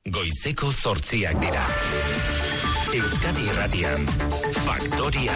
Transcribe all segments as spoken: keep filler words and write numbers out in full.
Goizeko zortziak dira. Euskadi Irratian, Faktoria.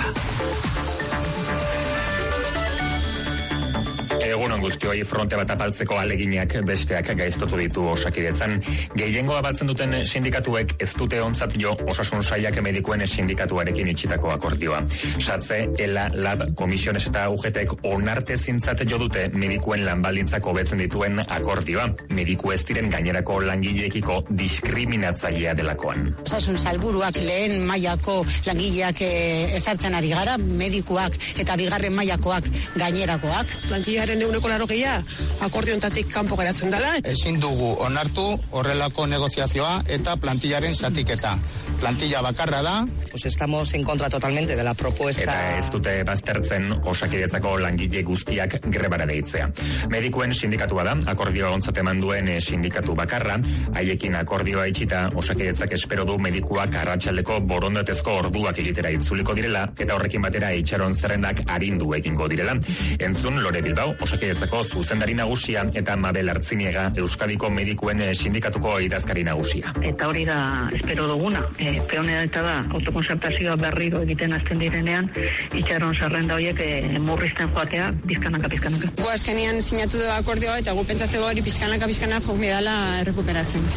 Egunon guztioi, fronte bat apaltzeko aleginak besteak gaiztotu ditu Osakidetzan. Gehiengoa baltzen duten sindikatuek ez dute ontzat jo Osasun Sailak medikuen sindikatuarekin itxitako akordioa. Satze, ELA, Lab, Komisiones eta U G Tek onarte zintzat jo dute medikuen lanbaldintzak hobetzen dituen akordioa. Mediku ez diren gainerako langileekiko diskriminatzailea delakoan. Osasun Sailburuak lehen mailako langileak ezartzen ari gara, medikuak eta bigarren mailakoak gainerakoak. Plantillaren eguneko larogeia akordiontatik kanpo geratzen dela. Ezin dugu onartu horrelako negoziazioa eta plantillaren zatiketa. Plantilla bakarra da. Pues estamos en contra totalmente de la propuesta. Eta ez dute baztertzen Osakidetzako langile guztiak grebara deitzea. Medikuen sindikatua da, akordioa ontzat eman duen sindikatu bakarra, haiekin akordioa itxita Osakidetzak espero du medikuak arratsaldeko borondatezko orduak egitera itzuliko direla, eta horrekin batera itxaron zerrendak arindu egingo direla. Entzun Lore Bilbao, Osakidetzako zuzendari nagusia, eta Mabel Artziniega, Euskadiko medikuen sindikatuko idazkari nagusia. Eta hori da espero duguna. E, peonea eta da, autokonzertazioa berriro egiten azten direnean, itxaron zerrenda horiek e, murrizten joatea, bizkanaka, bizkanaka. Gu azkenean sinatu du akordioa eta gu pentsatzeko hori bizkanaka, bizkanaka jok medala errekuperatzen.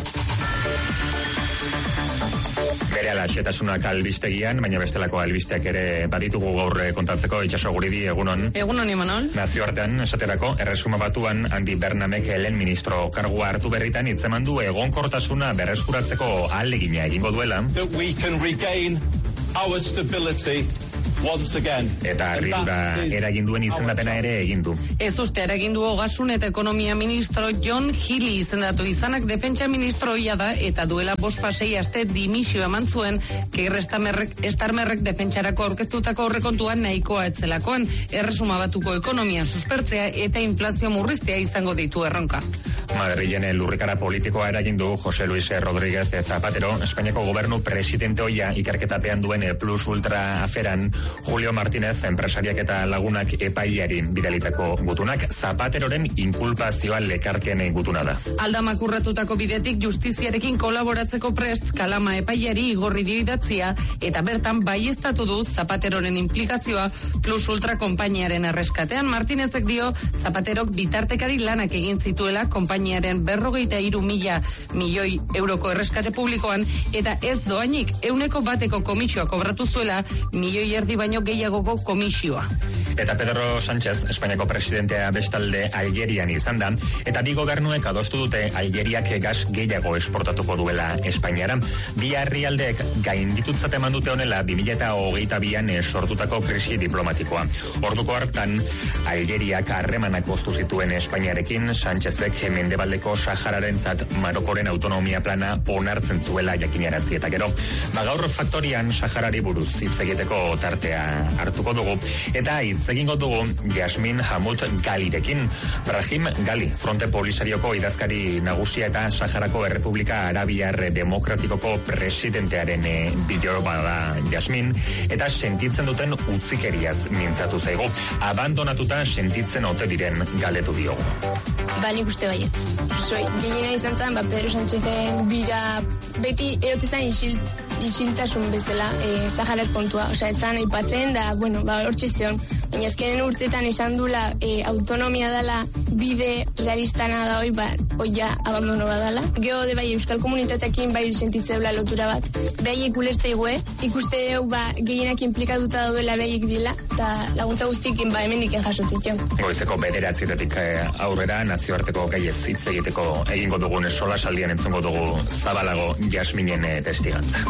Bere ala xetasunak albistegian, baina bestelako albisteak ere baditugu gaur kontatzeko. Itxaso Guridi, egunon. Egunon, Imanol. Nazioartean, esaterako, Erresuma Batuan Andi Bernamek lehen ministro kargua hartu berritan hitzeman du egonkortasuna berreskuratzeko ahalegina egingo duela. That we can regain our stability once again. Eta harridura eragin duen izendapena ere egin du. Ez uste eragin du Ogasun eta Ekonomia ministro John Healey izendatu izanak defentsa ministroia da, eta duela bost pasei aste dimisio eman zuen Keir Starmerrek defentsarako aurkeztutako aurrekontuan nahikoa etzelakoan. Erresuma Batuko ekonomia suspertzea eta inflazio murriztea izango ditu erronka. Madrilen lurrikara politikoa eragin du Jose Luis Rodríguez Zapatero, Espainiako gobernu presidente oia ikerketapean duen plus ultra aferan. Julio Martínez, enpresariak eta lagunak epaileari bidalitako gutunak, Zapateroren inkulpazioa lekarken gutuna da. Aldamak urratutako bidetik justiziarekin kolaboratzeko prest, Kalama epaileari igorri dio idatzia, eta bertan baieztatu du Zapateroren implikazioa plus ultra konpainiaren erreskatean. Martínezek dio Zapaterok bitartekari lanak egin zituela konpainiaren berrogeita hiru mila milioi euroko erreskate publikoan, eta ez doainik euneko bateko komisioa kobratu zuela milioi erdi baino gehiagoko komisioa. Eta Pedro Sánchez, Espainiako presidentea bestalde Algerian izan da, eta bi gobernuek adostu dute Algeriak gas gehiago esportatuko duela Espainiara. Bi herrialdeek gainditutzat eman dute honela bi mila hogeita bian sortutako krisi diplomatikoa. Orduko hartan, Algeriak harremanak boztu zituen Espainiarekin, Sánchezek mendebaldeko Sahararentzat Marokoren autonomia plana onartzen zuela jakinarazi eta gero. Ba gaur Faktorian Saharari buruz hitz egiteko tartea hartuko dugu, eta hitz egingo dugu Yasmin Hammoud Ghalirekin. Brahim Ghali, Fronte Polisarioko idazkari nagusia eta Saharako Errepublika Arabiar Demokratikoko presidentearen e, bideo bada Yasmin, eta sentitzen duten utzikeriaz mintzatu zaigu. Abandonatuta sentitzen ote diren galetu diogu. Ba, nik uste baiet. Soi, gehiena izan zen, ba, Pedro Sánchezen bira beti eotizan isil, isiltasun bezala e, Saharar kontua. Osa, etzan aipatzen da, bueno, ba, hortxe zion. Baina azkenen urtetan esan dula e, autonomia dala bide realistana da hoi, ba, hoi ja abandono badala. Geo de bai euskal komunitateakin bai sentitzeula lotura bat. Behaiek ulertza igue, ikuste dugu ba, gehienak implikatuta daudela behaiek dila, eta laguntza guztikin ba, hemen diken jasotzitzen. Goizeko bederatzitetik aurrera nazioarteko gaiez hitz egiteko egingo dugun sola saldian entzungo dugu zabalago Yasminen testigantza.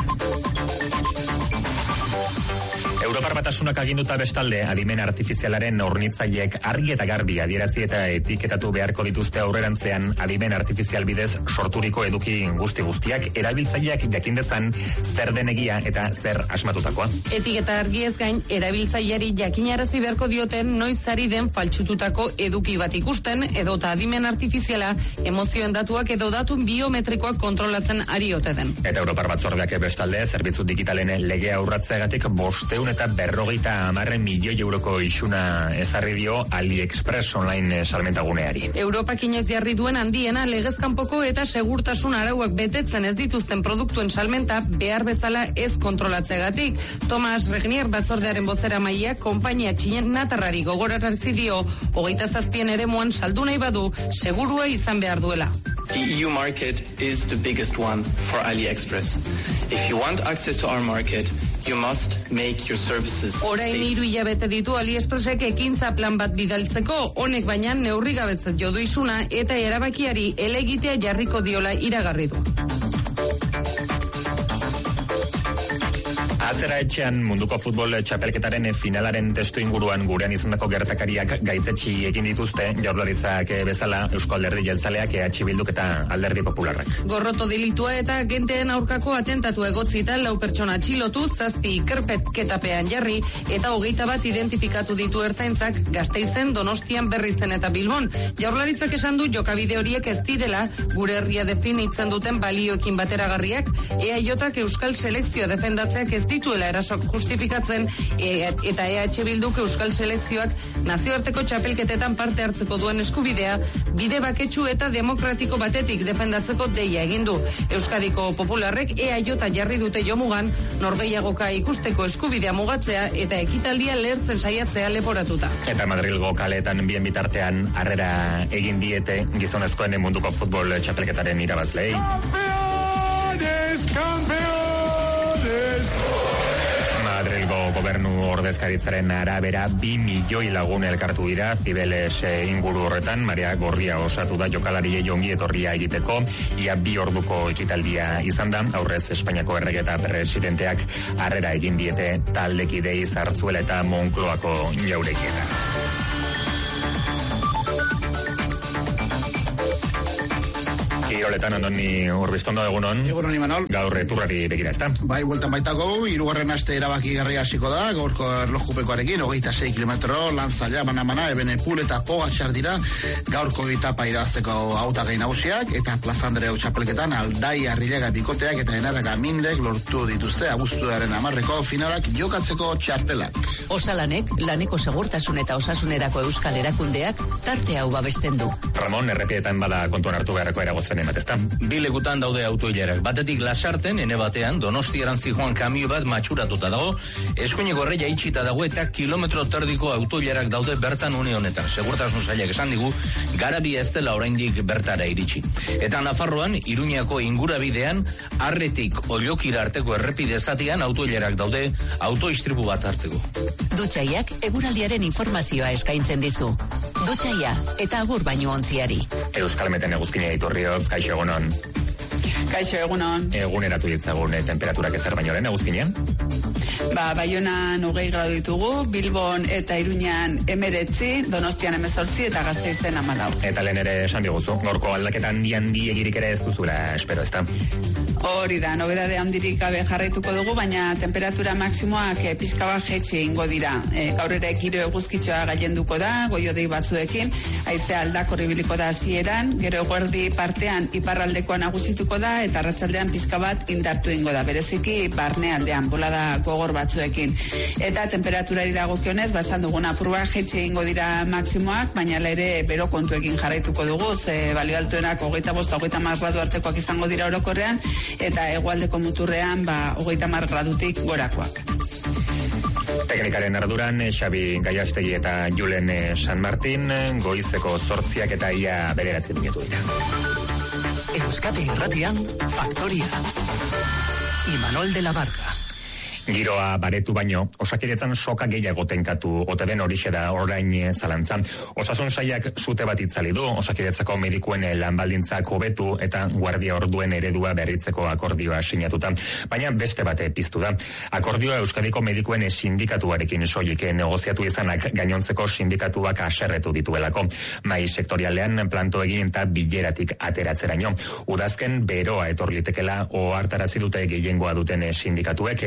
Europar Batasunak aginduta bestalde adimen artifizialaren hornitzaileek argi eta garbi adierazi eta etiketatu beharko dituzte aurrerantzean adimen artifizial bidez sorturiko eduki guzti guztiak erabiltzaileak jakindezan zer den egia eta zer asmatutakoa. Etiketa argiez gain erabiltzaileari jakinarazi beharko dioten noiz ari den faltsututako eduki bat ikusten edota adimen artifiziala emozioen datuak edo datun biometrikoak kontrolatzen ari ote den. Eta Europar Batzordeak bestalde zerbitzu digitalen legea urratzeagatik bosteun bostehun eta berrogeita hamarren milioi euroko isuna ezarri dio AliExpress online salmentaguneari. Europak inoiz jarri duen handiena legezkanpoko eta segurtasun arauak betetzen ez dituzten produktuen salmenta behar bezala ez kontrolatzegatik. Tomas Regnier batzordearen bozeramaileak konpainia txinenatarrari gogorarazi dio hogeita zazpien eremuan saldu nahi badu segurua izan behar duela. The E U market is the biggest one for AliExpress. If you want access to our market, you must make your services safe. Orain hiru hilabete ditu AliExpressek ekintza plan bat bidaltzeko, honek baina neurri gabetzat jo du isuna eta erabakiari helegitea jarriko diola iragarri du. Atzera etxean munduko futbol txapelketaren finalaren testu inguruan gurean izandako gertakariak gaitzetsi egin dituzte Jaurlaritzak bezala Eusko Alderdi Jeltzaleak, E H Bilduk eta Alderdi Popularrak. Gorroto delitua eta agenteen aurkako atentatu egotzita lau pertsona atxilotu, zazpi ikerketapean jarri eta hogeita bat identifikatu ditu ertzaintzak Gasteizen, Donostian, Berrizen eta Bilbon. Jaurlaritzak esan du jokabide horiek ez direla gure herria definitzen duten balioekin bateragarriak, E A Jak Euskal Selekzioa defendatzeak ez dituela erasok justifikatzen e, eta E H Bilduk Euskal Selekzioak nazioarteko txapelketetan parte hartzeko duen eskubidea bide baketsu eta demokratiko batetik defendatzeko deia egin du. Euskadiko Popularrek E A J jarri dute jomugan norgehiagoka ikusteko eskubidea mugatzea eta ekitaldia lehertzen saiatzea leporatuta. Eta Madrilgo kaleetan bien bitartean harrera egin diete gizonezkoen munduko futbol txapelketaren irabazlei. Campeones, campeones. Madrilgo gobernu ordezkaritzaren arabera bi milioi lagun elkartu dira Cibeles inguru horretan. Marea gorria osatu da jokalari ongi etorria egiteko. Ia bi orduko ekitaldia izan da. Aurrez Espainiako errege eta presidenteak harrera egin diete taldekidei Zarzuela eta Moncloako jaurekietan. Kiroletan Andoni Urbistondo egunon. Egunon Imanol. Gaur eturrari begira, ezta? Bai, bueltan baitako, hirugarren aste erabaki garria hasiko da, gaurko erlojupekoarekin, hogeita sei kilometro, Lantzaila, Manamana, Ebenepul eta Pogatxar dira, gaurko etapa irabazteko hautagai nagusiak, eta Plaza Andreu txapelketan Aldai, Arrillaga, Bikoteak eta Enarraga Mindek lortu dituzte abuztuaren hamarreko finalak jokatzeko txartelak. Osalanek, laneko segurtasun eta osasunerako euskal erakundeak, tarte hau babesten du. Ramon, errepietan bada kontuan hartu beharreko eragozpen ematezta. Bi lekutan daude autoilerak. Batetik Lasarten, ene batean, Donostiaran zijoan kamio bat matxuratuta dago, eskuineko erreia itxita dago eta kilometro terdiko autoilerak daude bertan une honetan. Segurtasun sailak esan digu, garabi ez dela oraindik bertara iritsi. Eta Nafarroan, Iruñako ingurabidean, Arretik Ollokira arteko errepide zatian autoilerak daude autoistripu bat harteko. Dutxaiak eguraldiaren informazioa eskaintzen dizu. Dutxaia eta agur baino ontziari. Euskalmeten eguzkina iturrioz, kaixo egunon. Kaixo egunon. Eguneratu ditzagun eh, temperaturak ezer baino lehen eguzkinean? Ba, Baionan hogei gradu ditugu, Bilbon eta Iruñan emeretzi, Donostian emezortzi eta Gasteizen hamalau. Eta lehen ere esan diguzu, gorko aldaketa handi handi egirik ere ez duzula, espero, ezta? Hori da, nobedade handirik gabe jarraituko dugu, baina temperatura maksimoak e, pixka bat jaitsi ingo dira. E, gaur ere giro eguzkitxoa gailenduko da, goiodei batzuekin, haize aldakor ibiliko da hasieran, gero eguerdi partean iparraldekoa nagusituko da, eta arratsaldean pixka bat indartu ingo da, bereziki barnealdean, bolada gogor batzuekin. Eta temperaturari dagokionez, basan dugun apurua jaitsi ingo dira maksimoak, baina ere bero kontuekin jarraituko dugu, ze balio altuenak hogeita bost, hogeita hamar gradu artekoak izango dira orokorrean, eta hegoaldeko muturrean ba hogeita hamar gradutik gorakoak. Teknikaren arduran Xabi Gaiastegi eta Julen San Martin, goizeko zortziak eta ia bederatzi minutu dira. Euskadi Irratian, Faktoria. Imanol de la Barca. Giroa baretu baino, Osakidetzan soka gehiago tenkatu ote den horixe da orain zalantzan. Osasun sailak zute bat itzali du, Osakidetzako medikuen lanbaldintzak hobetu eta guardia orduen eredua berritzeko akordioa sinatuta. Baina beste bate piztu da. Akordioa Euskadiko medikuen sindikatuarekin soilik negoziatu izanak gainontzeko sindikatuak haserretu dituelako. Mai sektorialean planto egin eta bileratik ateratzeraino. Udazken beroa etorlitekela ohartarazi dute gehiengoa duten sindikatuek. Nerea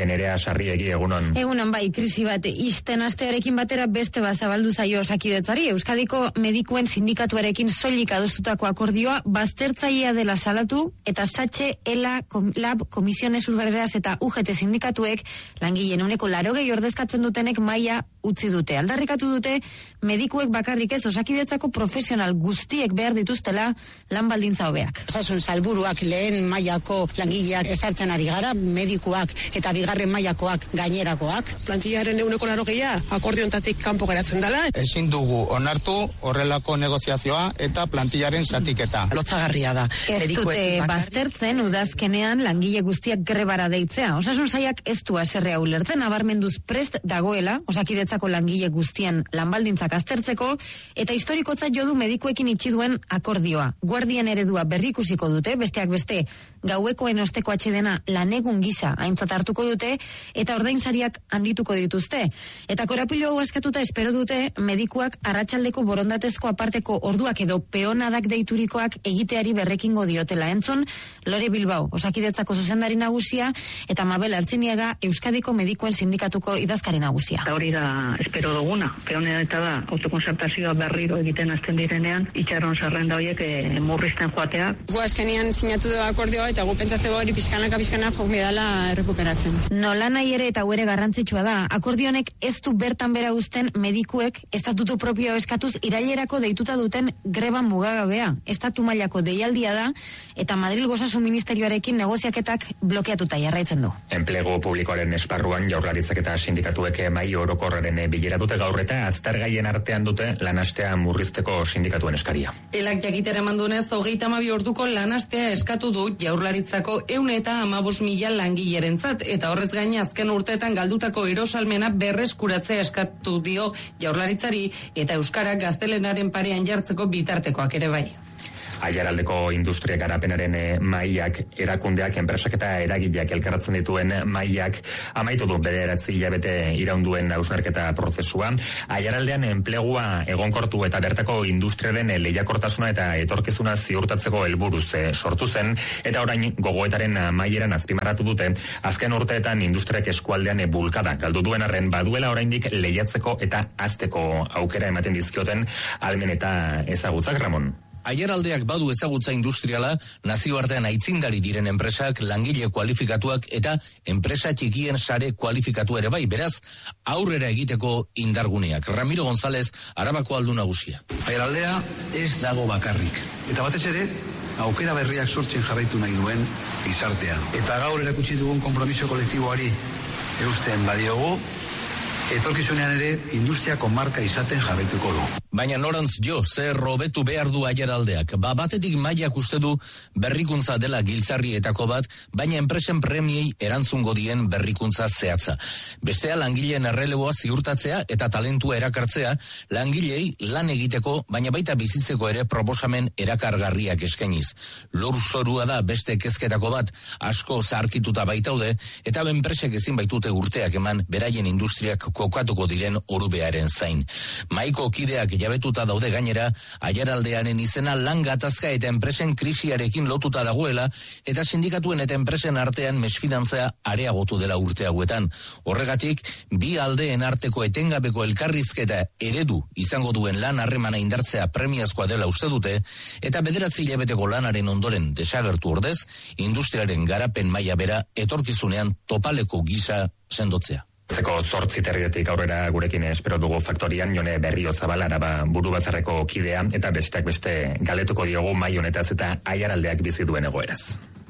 Sarriegi, egunon. Egunon bai, krisi bat isten astearekin batera beste bat zabaldu zaio Osakidetzari. Euskadiko medikuen sindikatuarekin soilik adostutako akordioa baztertzailea dela salatu eta Satxe, Ela, Kom, Lab, Komisiones Urbareras eta U G T sindikatuek langileen uneko larogei ordezkatzen dutenek maila utzi dute. Aldarrikatu dute medikuek bakarrik ez Osakidetzako profesional guztiek behar dituztela lan baldintza hobeak. Osasun salburuak lehen mailako langileak esartzen ari gara, medikuak eta bigarren mailakoak gainerakoak. Plantillaren eguneko larogeia akordiontatik kanpo geratzen dela. Ezin dugu onartu horrelako negoziazioa eta plantillaren zatiketa. Lotzagarria da. Ez dute baztertzen udazkenean langile guztiak grebara deitzea. Osasun sailak ez du haserrea ulertzen, nabarmenduz prest dagoela Osakidetzako langile guztien lanbaldintzak aztertzeko eta historikotzat jo du medikuekin itxi duen akordioa. Guardian eredua berrikusiko dute, besteak beste gauekoen osteko atsedena lanegun gisa aintzat hartuko dute eta ordainsariak handituko dituzte. Eta korapilo hau askatuta espero dute medikuak arratsaldeko borondatezko aparteko orduak edo peonadak deiturikoak egiteari berrekingo diotela. Entzun Lore Bilbao, Osakidetzako zuzendari nagusia, eta Mabel Artziniaga, Euskadiko medikuen sindikatuko idazkari nagusia. Eta hori da espero duguna. Peonea eta da autokontzertazioa berriro egiten hasten direnean, itxaron zerrenda horiek e, murrizten joatea. Gu azkenian sinatu du akordioa eta gu pentsatzeko hori pizkanaka pizkana jok medala errekuperatzen. Nola nahi ere eta huere garrantzitsua da, akordionek ez du bertan bera uzten medikuek estatutu propio eskatuz irailerako deituta duten greba mugagabea. Estatu mailako deialdia da eta Madril Osasun Ministerioarekin negoziaketak blokeatuta jarraitzen du. Enplegu publikoaren esparruan jaurlaritzak eta sindikatuek mahai orokorraren bilera dute gaur eta aztergaien artean dute lanastea murrizteko sindikatuen eskaria. Elak jakitera mandunez, hogeita hamabi orduko lanastea eskatu du jaurlaritzako ehun eta hamabost mila langilerentzat eta horrez gain azken urteetan galdutako erosalmena berreskuratzea eskatu dio jaurlaritzari eta euskara gaztelenaren parean jartzeko bitartekoak ere bai. Aiaraldeko industria garapenaren mailak, erakundeak, enpresak eta eragileak elkarratzen dituen mailak amaitu du bederatzi hilabete iraunduen hausnarketa prozesua. Aiaraldean enplegua egonkortu eta bertako industriaren lehiakortasuna eta etorkizuna ziurtatzeko helburuz sortu zen eta orain gogoetaren amaieran azpimarratu dute azken urteetan industriak eskualdean bulkada galdu duen arren baduela oraindik lehiatzeko eta hazteko aukera ematen dizkioten almen eta ezagutzak, Ramon. Aiaraldeak badu ezagutza industriala, nazioartean aitzindari diren enpresak, langile kualifikatuak eta enpresa txikien sare kualifikatu ere bai, beraz, aurrera egiteko indarguneak. Ramiro González, Arabako aldun nagusia. Aiaraldea ez dago bakarrik. Eta batez ere, aukera berriak sortzen jarraitu nahi duen gizartea. Eta gaur erakutsi dugun konpromiso kolektiboari eusten badiogu, etorkizunean ere industriako marka izaten jarraituko du. Baina norantz jo, zer hobetu behar du Aiaraldeak. Ba batetik mailak uste du berrikuntza dela giltzarrietako bat, baina enpresen premiei erantzungo dien berrikuntza zehatza. Bestea langileen erreleboa ziurtatzea eta talentua erakartzea, langilei lan egiteko, baina baita bizitzeko ere proposamen erakargarriak eskainiz. Lurzorua da beste kezketako bat, asko zaharkituta baitaude, eta enpresek ezin baitute urteak eman beraien industriak kokatuko diren orubearen zain. Maiko kideak jabetuta daude gainera, Aiaraldearen izena lan gatazka eta enpresen krisiarekin lotuta dagoela, eta sindikatuen eta enpresen artean mesfidantzea areagotu dela urte hauetan. Horregatik, bi aldeen arteko etengabeko elkarrizketa eredu izango duen lan harremana indartzea premiazkoa dela uste dute, eta bederatzi hilabeteko lanaren ondoren desagertu ordez, industriaren garapen maila bera etorkizunean topaleko gisa sendotzea. Zeko zortzi terrietik aurrera gurekin espero dugu faktorian Jone Berrio Zabala Araba buru batzarreko kidea eta besteak beste galetuko diogu mai honetaz eta Aiaraldeak bizi duen egoeraz.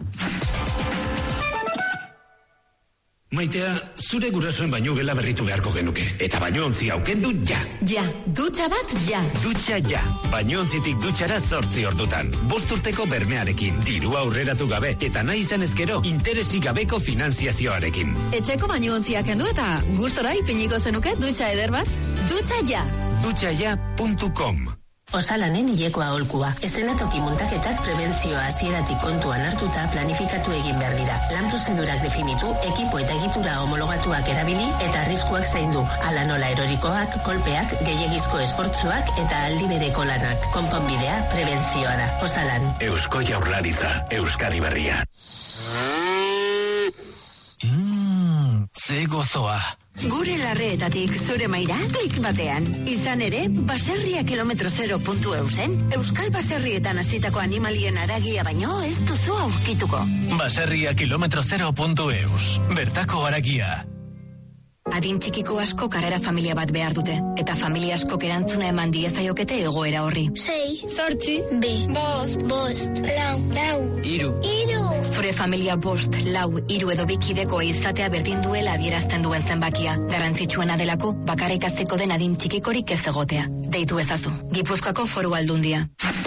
Maitea, zure gurasoen baino gela berritu beharko genuke. Eta bañontzi aukendu ja. Ja, dutxa bat ja. Dutxa ja. Bañontzitik dutxara zortzi ordutan. Bost urteko bermearekin, dirua aurreratu gabe, eta nahi izan ezkero, interesik gabeko finanziazioarekin. Etxeko bañontziak kendu eta gustora ipiniko zenuke dutxa eder bat? Dutxa ja. dutxa ja puntu com. Osalanen hileko aholkua. Eszenatoki muntaketak prebentzioa hasieratik kontuan hartuta planifikatu egin behar dira. Lan prozedurak definitu, ekipo eta egitura homologatuak erabili eta arriskuak zaindu. Hala nola erorikoak, kolpeak, gehiegizko esfortzuak eta aldi bereko lanak. Konponbidea prebentzioa da. Osalan. Eusko Jaurlaritza, Euskadi Berria. ze gozoa. Gure larreetatik zure maira klik batean. Izan ere, baserria kilometro zero puntu eusen, Euskal Baserrietan azitako animalien aragia baino ez duzu aurkituko. Baserria kilometro zero puntu eus. Bertako aragia. Adin txikiko asko karrera familia bat behar dute, eta familia askok erantzuna eman diezaiokete egoera horri. Sei, sortzi, bi, bost, bost, lau, lau, iru. Iru. Zure familia bost, lau, iru edo bikideko izatea berdin duela adierazten duen zenbakia. Garrantzitsuena delako, bakarrik aziko den adin txikikorik ez egotea. Deitu ezazu. Gipuzkoako Foru Aldundia.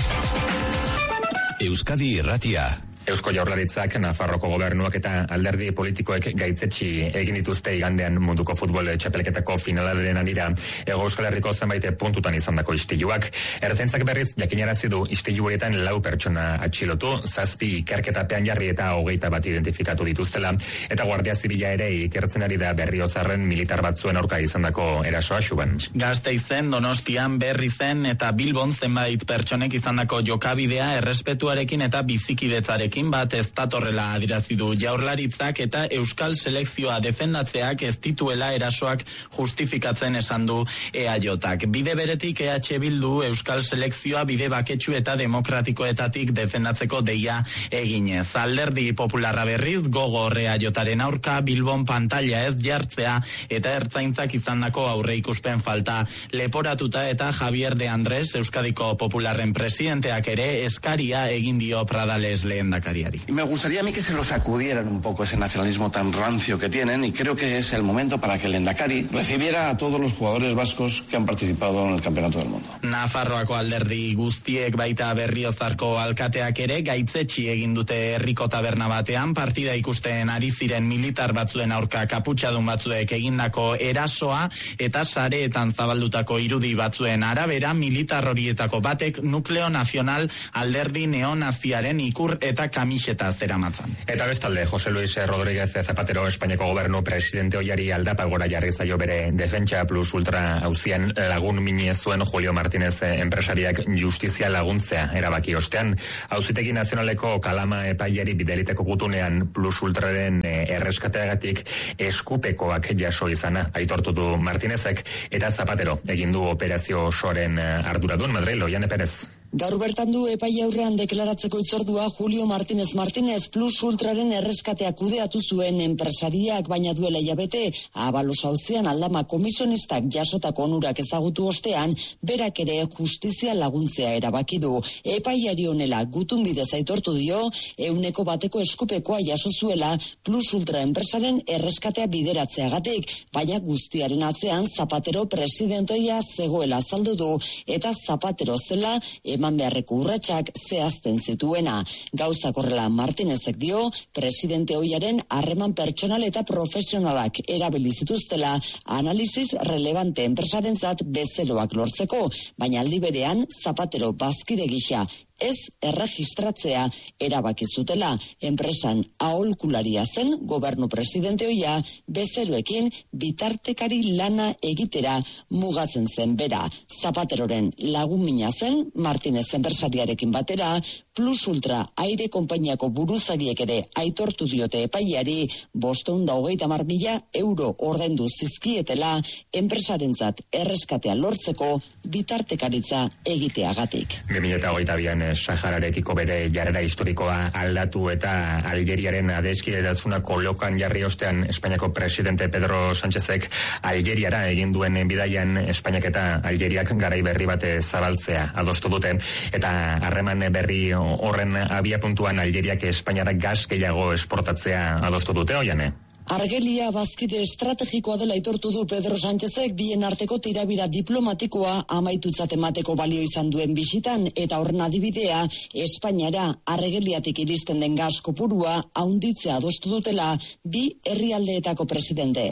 Euskadi Irratia. Eusko Jaurlaritzak, Nafarroko gobernuak eta alderdi politikoek gaitzetsi egin dituzte igandean munduko futbol txapelketako finalaren arira Hego Euskal Herriko zenbait puntutan izandako istiluak. Ertzaintzak berriz jakinarazi du istilu horietan lau pertsona atxilotu, zazpi ikerketapean jarri eta hogeita bat identifikatu dituztela, eta Guardia Zibila ere ikertzen ari da Berriozarren militar batzuen aurka izandako erasoa. Xuben. Gasteizen, Donostian, Berrizen eta Bilbon zenbait pertsonek izandako jokabidea errespetuarekin eta bizikidetzarekin bat ez datorrela adirazi du Jaurlaritzak, eta Euskal selekzioa defendatzeak ez dituela erasoak justifikatzen esan du E A Jak. Bide beretik E H Bildu Euskal selekzioa bide baketsu eta demokratikoetatik defendatzeko deia eginez. Alderdi Popularra berriz gogor E A Jaren aurka Bilbon pantalla ez jartzea eta ertzaintzak izandako aurre ikuspen falta leporatuta, eta Javier de Andrés, Euskadiko Popularren presidenteak ere eskaria egin dio Pradales lehendakariari. Y me gustaría a mí que se lo sacudieran un poco ese nacionalismo tan rancio que tienen, y creo que es el momento para que el Lehendakari recibiera a todos los jugadores vascos que han participado en el Campeonato del Mundo. Nafarroako alderdi guztiek baita Berriozarko alkateak ere gaitzetsi egin dute herriko taberna batean partida ikusten ari ziren militar batzuen aurka kaputxadun batzuek egindako erasoa, eta sareetan zabaldutako irudi batzuen arabera militar horietako batek Nukleo Nazional alderdi neonaziaren ikur eta kamiseta zeramatzan. Eta bestalde, Jose Luis Rodríguez Zapatero Espainiako gobernu presidente oiari aldapa gora jarri zaio bere defentsa plus ultra auzian lagun mini zuen Julio Martínez enpresariak justizia laguntzea erabaki ostean. Auzitegi nazionaleko Kalama epaiari bideliteko gutunean plus ultraren erreskateagatik eskupekoak jaso izana aitortu du Martínezek, eta Zapatero egin du operazio osoaren arduradun. Madrid, Oiane Perez. Gaur bertan du epai aurrean deklaratzeko itzordua Julio Martínez Martínez plus ultraren erreskatea kudeatu zuen enpresariak, baina duela hilabete Abalos auzian Aldama komisionistak jasotako onurak ezagutu ostean, berak ere justizia laguntzea erabaki du. Epaiari honela gutun bidez aitortu dio euneko bateko eskupekoa jaso zuela plus ultra enpresaren erreskatea bideratzeagatik, baina guztiaren atzean Zapatero presidentoia zegoela azaldu du, eta Zapatero zela eman beharreko urratsak zehazten zituena. Gauzak horrela Martínezek dio, presidente ohiaren harreman pertsonal eta profesionalak erabili zituztela analisis relevante enpresarentzat bezeroak lortzeko, baina aldi berean Zapatero bazkide gisa ez erregistratzea erabaki zutela. Enpresan aholkularia zen gobernu presidente ohia bezeroekin bitartekari lana egitera mugatzen zen bera. Zapateroren lagumina zen Martínez enpresariarekin batera, plus ultra aire konpainiako buruzagiek ere aitortu diote epaiari bostehun eta hogeita hamar mila euro ordaindu zizkietela enpresarentzat erreskatea lortzeko bitartekaritza egiteagatik. bi mila hogeita bian Sahararekiko bere jarrera historikoa aldatu eta Algeriaren adeskidetasunako kolokan jarri ostean Espainiako presidente Pedro Sánchezek Algeriara egin duen bidaian Espainiak eta Algeriak garai berri bate zabaltzea adostu dute, eta harreman berri horren abiapuntuan Algeriak Espainiara gas gehiago esportatzea adostu dute. Oiane. Argelia bazkide estrategikoa dela aitortu du Pedro Sánchezek bien arteko tirabira diplomatikoa amaitutzat emateko balio izan duen bisitan, eta horren adibidea Espainiara Argeliatik iristen den gas kopurua haunditzea adostu dutela bi herrialdeetako presidenteek.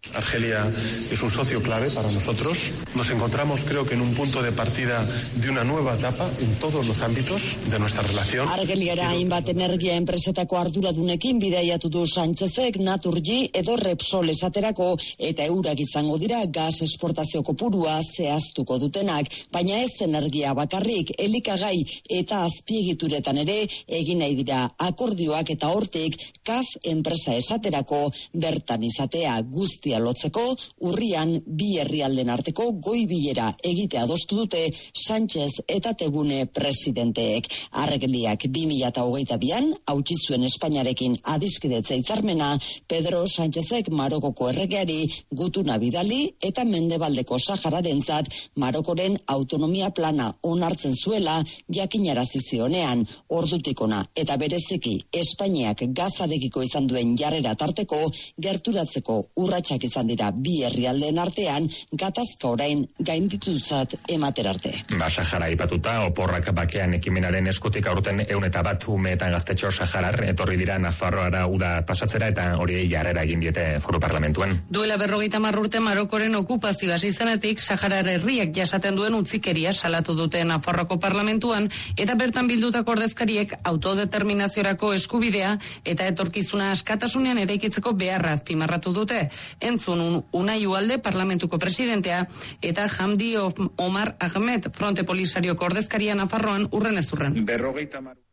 Argelia es un socio clave para nosotros. Nos encontramos, creo que, en un punto de partida de una nueva etapa en todos los ámbitos de nuestra relación. Argeliara hainbat energia enpresetako arduradunekin bidaiatu du Sánchezek Naturgy edo Repsol esaterako, eta eurak izango dira gas esportazio kopurua zehaztuko dutenak, baina ez energia bakarrik, elikagai eta azpiegituretan ere egin nahi dira akordioak, eta hortik C A F enpresa esaterako bertan izatea guztia lotzeko urrian bi herrialden arteko goi bilera egitea adostu dute Sánchez eta Tebune presidenteek. Argeliak bi mila hogeita bian hautsi zuen Espainiarekin adiskidetza hitzarmena Pedro Sánchezek Marokoko erregeari gutuna bidali eta Mendebaldeko Sahararentzat Marokoren autonomia plana onartzen zuela jakinarazi zionean. Ordutik hona eta bereziki Espainiak gazarekiko izan duen jarrera tarteko gerturatzeko urratsak izan dira bi herrialdeen artean, gatazka orain gainditutzat emater arte. Ba, Sahara aipatuta, oporrak bakean ekimenaren eskutik aurten ehun eta bat ume eta gaztetxo Saharar etorri dira Nafarroara uda pasatzera, eta hori jarrera egin diete foru parlamentuan. Duela berrogeita hamar urte Marokoren okupazioa hasi zenetik Saharar herriak jasaten duen utzikeria salatu dute Nafarroko parlamentuan, eta bertan bildutako ordezkariek autodeterminaziorako eskubidea eta etorkizuna askatasunean eraikitzeko beharra azpimarratu dute. Entzun un, Unai Ugalde parlamentuko presidentea eta Hamdi Omar Ahmed Fronte Polisarioko ordezkaria Nafarroan urren ez urren. Berrogeita mar.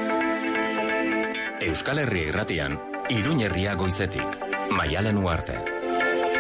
Euskal Herria irratian, Iruñerria goizetik, Maialen Uarte.